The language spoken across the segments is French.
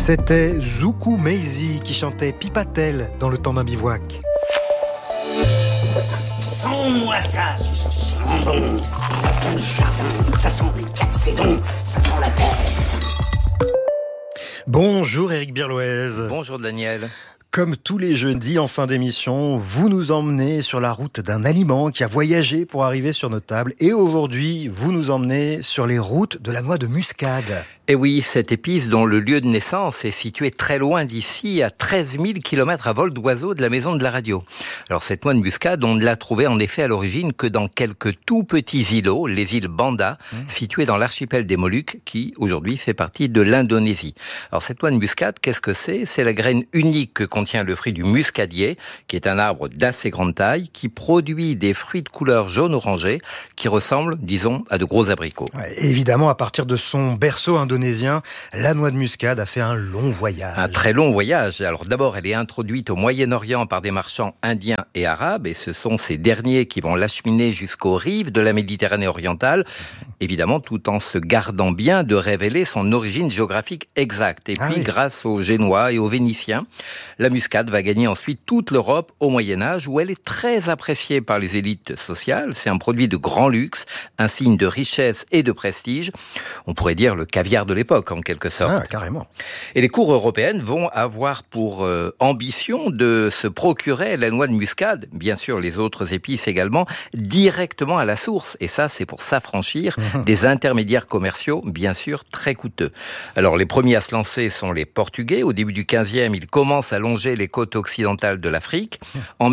C'était Zoukou Maizy qui chantait Pipatel dans Le Temps d'un bivouac. Sens-moi ça, ça sent bon, ça sent le jardin, ça sent les 4 saisons, ça sent la terre. Bonjour Éric Birloez. Bonjour Daniel. Comme tous les jeudis en fin d'émission, vous nous emmenez sur la route d'un aliment qui a voyagé pour arriver sur nos tables. Et aujourd'hui, vous nous emmenez sur les routes de la noix de muscade. Et oui, cette épice dont le lieu de naissance est situé très loin d'ici, à 13 000 km à vol d'oiseau de la maison de la radio. Alors cette noix de muscade, on ne l'a trouvée en effet à l'origine que dans quelques tout petits îlots, les îles Banda, situés dans l'archipel des Moluques, qui aujourd'hui fait partie de l'Indonésie. Alors cette noix de muscade, qu'est-ce que c'est ? C'est la graine unique que contient le fruit du muscadier, qui est un arbre d'assez grande taille, qui produit des fruits de couleur jaune-orangé, qui ressemblent, disons, à de gros abricots. Ouais, évidemment, à partir de son berceau indonésien, la noix de muscade a fait un long voyage. Un très long voyage. Alors d'abord, elle est introduite au Moyen-Orient par des marchands indiens et arabes, et ce sont ces derniers qui vont l'acheminer jusqu'aux rives de la Méditerranée orientale, évidemment tout en se gardant bien de révéler son origine géographique exacte. Et puis, grâce aux Génois et aux Vénitiens, la muscade va gagner ensuite toute l'Europe au Moyen-Âge, où elle est très appréciée par les élites sociales. C'est un produit de grand luxe, un signe de richesse et de prestige. On pourrait dire le caviar de l'époque, en quelque sorte. Ah, carrément. Et les cours européennes vont avoir pour ambition de se procurer la noix de muscade, bien sûr les autres épices également, directement à la source. Et ça, c'est pour s'affranchir des intermédiaires commerciaux, bien sûr, très coûteux. Alors, les premiers à se lancer sont les Portugais. Au début du 15e, ils commencent à longer les côtes occidentales de l'Afrique. En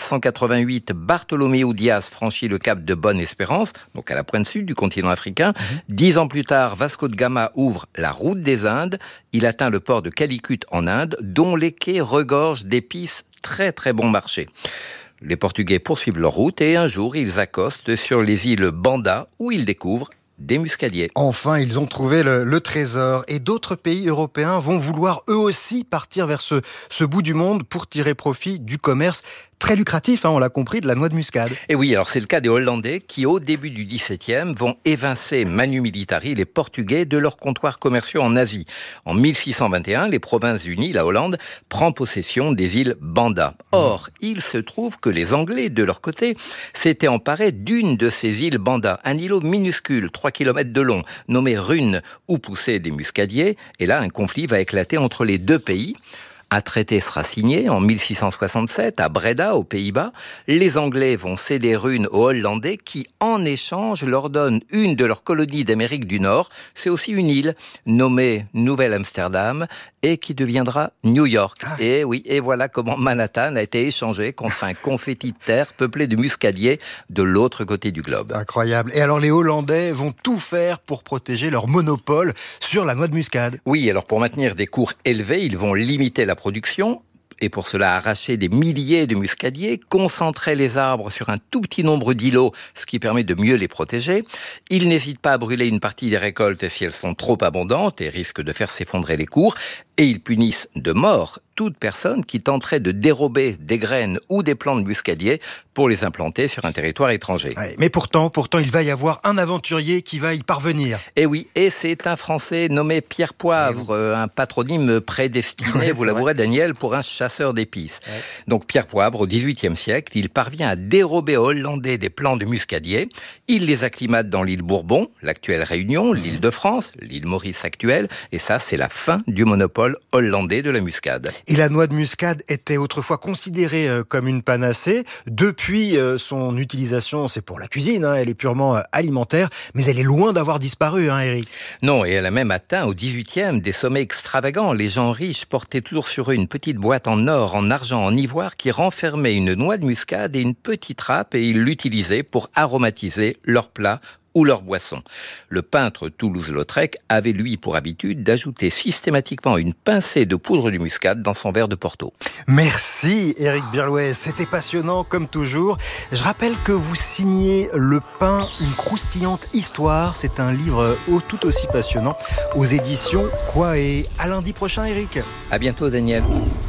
1488, Bartholoméo Diaz franchit le cap de Bonne-Espérance, donc à la pointe sud du continent africain. 10 ans plus tard, Vasco de Gama ouvre la route des Indes. Il atteint le port de Calicut en Inde, dont les quais regorgent d'épices très très bon marché. Les Portugais poursuivent leur route et un jour, ils accostent sur les îles Banda, où ils découvrent des muscadiers. Enfin, ils ont trouvé le trésor. Et d'autres pays européens vont vouloir eux aussi partir vers ce bout du monde pour tirer profit du commerce très lucratif, on l'a compris, de la noix de muscade. Et oui, alors c'est le cas des Hollandais qui, au début du XVIIe, vont évincer manu militari les Portugais de leurs comptoirs commerciaux en Asie. En 1621, les Provinces-Unies, la Hollande, prend possession des îles Banda. Or, il se trouve que les Anglais, de leur côté, s'étaient emparés d'une de ces îles Banda, un îlot minuscule, 3 km de long, nommé Rune, où poussaient des muscadiers. Et là, un conflit va éclater entre les deux pays. Un traité sera signé en 1667 à Breda, aux Pays-Bas. Les Anglais vont céder Rune aux Hollandais qui, en échange, leur donnent une de leurs colonies d'Amérique du Nord. C'est aussi une île nommée Nouvelle-Amsterdam et qui deviendra New York. Et oui, et voilà comment Manhattan a été échangé contre un confetti de terre peuplé de muscadiers de l'autre côté du globe. Incroyable. Et alors les Hollandais vont tout faire pour protéger leur monopole sur la noix de muscade. Oui, alors pour maintenir des cours élevés, ils vont limiter la production et pour cela arracher des milliers de muscadiers, concentrer les arbres sur un tout petit nombre d'îlots, ce qui permet de mieux les protéger. Ils n'hésitent pas à brûler une partie des récoltes si elles sont trop abondantes et risquent de faire s'effondrer les cours. Et ils punissent de mort toute personne qui tenterait de dérober des graines ou des plants de muscadier pour les implanter sur un territoire étranger. Ouais, mais pourtant, il va y avoir un aventurier qui va y parvenir. Et oui, et c'est un Français nommé Pierre Poivre, un patronyme prédestiné, vous l'avouerez Daniel, pour un chasseur d'épices. Ouais. Donc Pierre Poivre, au XVIIIe siècle, il parvient à dérober aux Hollandais des plants de muscadier. Il les acclimate dans l'île Bourbon, l'actuelle Réunion, l'île de France, l'île Maurice actuelle, et ça, c'est la fin du monopole hollandais de la muscade. Et la noix de muscade était autrefois considérée comme une panacée. Depuis son utilisation, c'est pour la cuisine, elle est purement alimentaire, mais elle est loin d'avoir disparu, Eric. Non, et elle a même atteint au XVIIIe des sommets extravagants. Les gens riches portaient toujours sur eux une petite boîte en or, en argent, en ivoire qui renfermait une noix de muscade et une petite râpe et ils l'utilisaient pour aromatiser leurs plats ou leur boisson. Le peintre Toulouse-Lautrec avait lui pour habitude d'ajouter systématiquement une pincée de poudre de muscade dans son verre de Porto. Merci Éric Birloez, c'était passionnant comme toujours. Je rappelle que vous signez Le Pain, une croustillante histoire. C'est un livre tout aussi passionnant aux éditions Quoi. Et à lundi prochain Éric. À bientôt Daniel.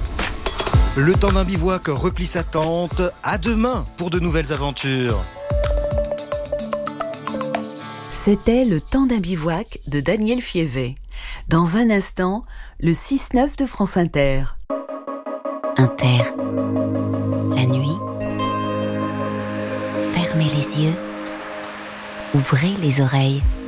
Le temps d'un bivouac replie sa tente. À demain pour de nouvelles aventures. C'était Le temps d'un bivouac de Daniel Fievet. Dans un instant, le 6-9 de France Inter. Inter. La nuit. Fermez les yeux. Ouvrez les oreilles.